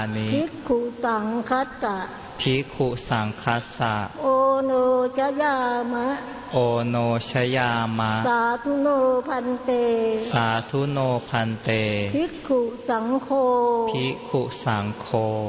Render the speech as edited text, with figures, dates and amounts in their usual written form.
นิภิกขุสังคัสสะภิกขุสังคัสสะโอโนชยามะโอโนชยามะสาธุโนพันเตสาธุโนพันเตภิกขุสังโฆภิกขุสังโฆ